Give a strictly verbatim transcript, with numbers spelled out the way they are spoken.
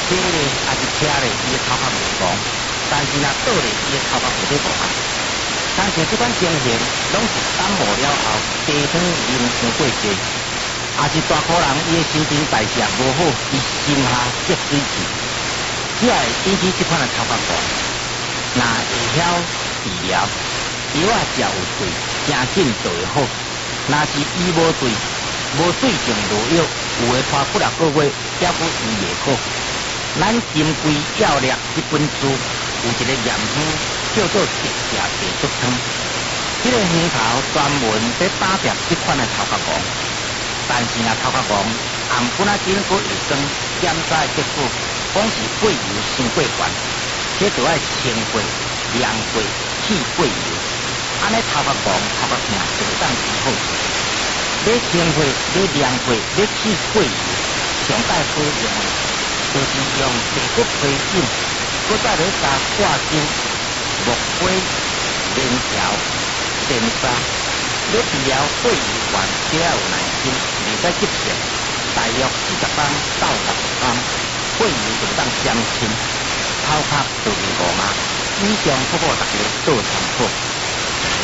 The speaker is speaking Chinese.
坐咧还是徛咧，伊的头壳袂狂，但是若倒咧，伊的头壳会咧大汗。当时这款情形，拢是感冒了后茶汤啉伤过多，也是大可人伊的新陈代谢无好，伊心下积水气，只会引起这款的头壳寒。若会晓治疗，药啊食有对，真紧就会好。若是医无对，无对症无药，有诶拖几六个月，还佫医袂好。咱金龟药略这本书有一个验汤叫做直下地竹汤，这个汤头专门在打掉这款的头壳黄。但是若头壳黄，红本仔紧佫会酸，检查的结果讲是过油伤过悬，这就要清过、凉过、去过油，安尼头壳黄、头壳痛就会当治好。要清过、要凉过、要去过油，上界好用的，就是用地骨皮酒，搁再来加挂酒、木瓜、面条、电沙。要治疗过油患，就要有耐心，袂使急性，大约四十天到六十天，过油就当减轻，头壳就袂糊麻。以上祝福大家做参考。